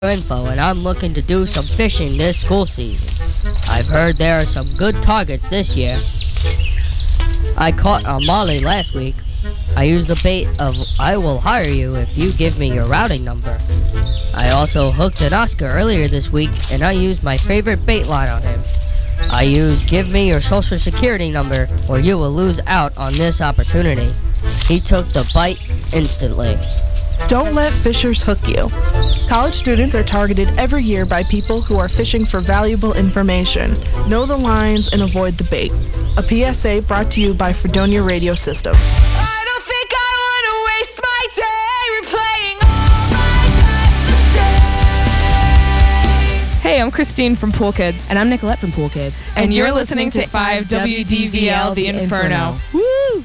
info, and I'm looking to do some fishing this school season. I've heard there are some good targets this year. I caught a molly last week. I used the bait of "I will hire you if you give me your routing number." I also hooked an Oscar earlier this week, and I used my favorite bait line on him. I used "Give me your social security number or you will lose out on this opportunity." He took the bite instantly. Don't let fishers hook you. College students are targeted every year by people who are fishing for valuable information. Know the lines and avoid the bait. A PSA brought to you by Fredonia Radio Systems. I don't think I want to waste my day replaying all my past mistakes. Hey, I'm Christine from Pool Kids. And I'm Nicolette from Pool Kids. And you're listening to 5 WDVL The Inferno. Woo!